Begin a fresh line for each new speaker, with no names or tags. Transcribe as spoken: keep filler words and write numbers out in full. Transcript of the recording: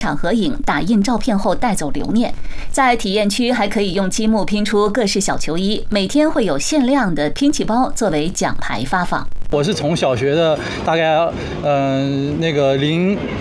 场合影、打印照片后带走留念。在体验区还可以用积木拼出各式小球衣，每天会有限量的拼气包作为奖牌发放。
我是从小学的大概嗯、呃、那个零